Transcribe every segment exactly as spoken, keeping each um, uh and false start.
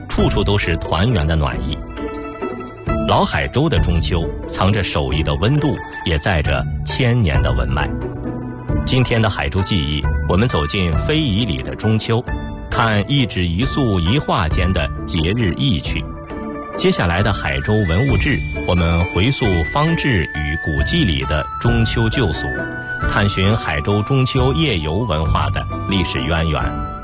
处处都是团圆的暖意。老海州的中秋藏着手艺的温度，也载着千年的文脉。今天的海州记忆，我们走进非遗里的中秋，看一纸一塑一画间的节日意趣。接下来的海州文物志，我们回溯方志与古迹里的中秋旧俗，探寻海州中秋夜游文化的历史渊源。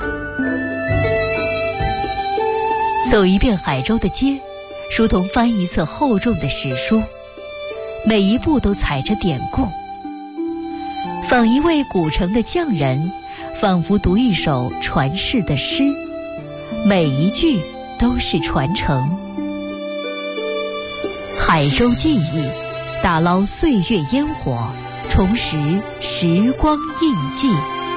走一遍海州的街，如同翻一册厚重的史书，每一步都踩着典故。访一位古城的匠人，仿佛读一首传世的诗，每一句都是传承。海州记忆，打捞岁月烟火，重拾时光印记。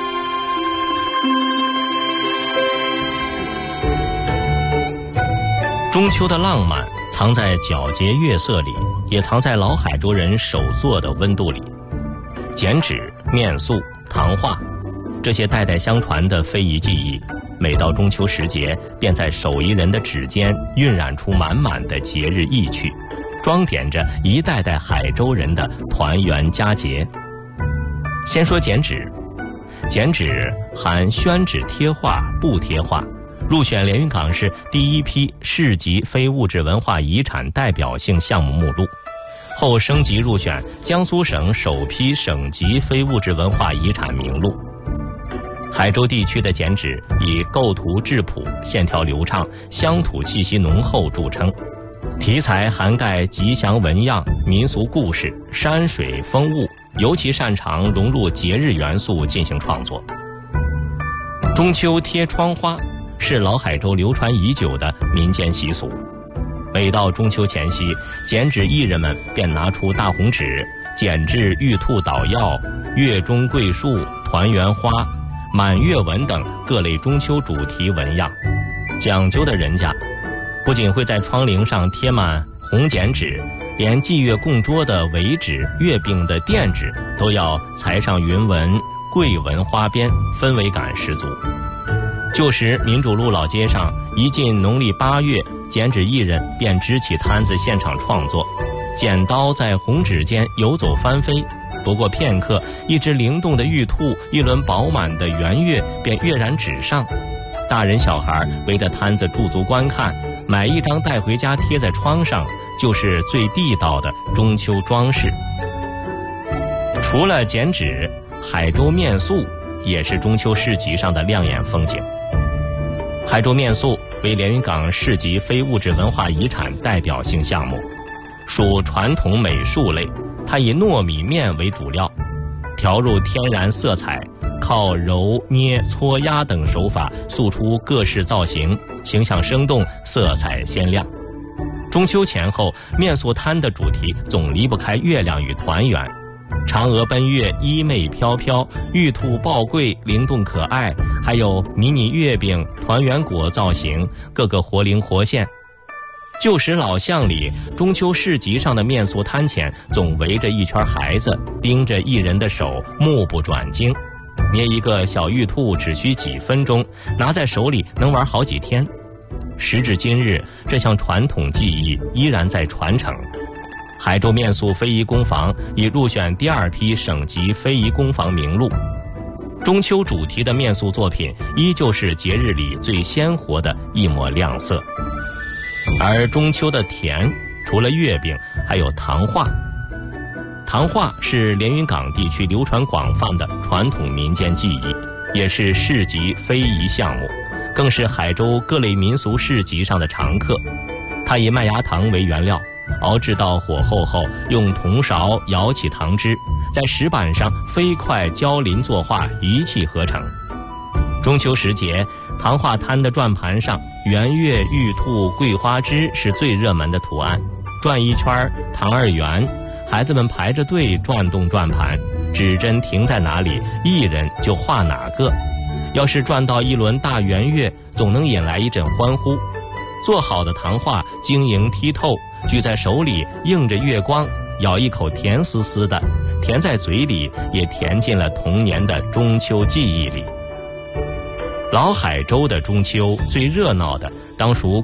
中秋的浪漫藏在皎洁月色里，也藏在老海州人手作的温度里。剪纸、面塑、糖画，这些代代相传的非遗技艺，每到中秋时节，便在手艺人的指尖晕染出满满的节日意趣，装点着一代代海州人的团圆佳节。先说剪纸，剪纸含宣纸贴画、布贴画，入选连云港市第一批市级非物质文化遗产代表性项目目录，后升级入选江苏省首批省级非物质文化遗产名录。海州地区的剪纸以构图质朴、线条流畅、乡土气息浓厚著称，题材涵盖吉祥纹样、民俗故事、山水风物，尤其擅长融入节日元素进行创作。中秋贴窗花是老海州流传已久的民间习俗。每到中秋前夕，剪纸艺人们便拿出大红纸，剪制玉兔捣药、月中桂树、团圆花、满月纹等各类中秋主题纹样。讲究的人家不仅会在窗棂上贴满红剪纸，连祭月供桌的围纸、月饼的垫纸都要裁上云纹、桂纹花边，氛围感十足。旧时民主路老街上，一进农历八月，剪纸艺人便支起摊子现场创作，剪刀在红纸间游走翻飞，不过片刻，一只灵动的玉兔，一轮饱满的圆月便跃然纸上。大人小孩围着摊子驻足观看，买一张带回家贴在窗上，就是最地道的中秋装饰。除了剪纸，海州面塑也是中秋市集上的亮眼风景。海州面塑为连云港市级非物质文化遗产代表性项目，属传统美术类。它以糯米面为主料，调入天然色彩，靠揉捏搓压等手法塑出各式造型，形象生动，色彩鲜亮。中秋前后，面塑摊的主题总离不开月亮与团圆。嫦娥奔月，衣袂飘飘；玉兔抱桂，灵动可爱。还有迷你月饼、团圆果造型，个个活灵活现。旧时老巷里，中秋市集上的面塑摊前，总围着一圈孩子，盯着艺人的手，目不转睛。捏一个小玉兔只需几分钟，拿在手里能玩好几天。时至今日，这项传统技艺依然在传承。海州面塑非遗工坊已入选第二批省级非遗工坊名录。中秋主题的面塑作品依旧是节日里最鲜活的一抹亮色。而中秋的甜，除了月饼，还有糖画。糖画是连云港地区流传广泛的传统民间技艺，也是市级非遗项目，更是海州各类民俗市集上的常客。它以麦芽糖为原料，熬制到火候后，用铜勺舀起糖汁，在石板上飞快浇淋作画，一气呵成。中秋时节，糖画摊的转盘上，圆月、玉兔、桂花枝是最热门的图案。转一圈，糖儿圆，孩子们排着队转动转盘，指针停在哪里，一人就画哪个。要是转到一轮大圆月，总能引来一阵欢呼。做好的糖画晶莹剔透，举在手里映着月光，咬一口甜丝丝的，甜在嘴里，也甜进了童年的中秋记忆里。老海州的中秋最热闹的当属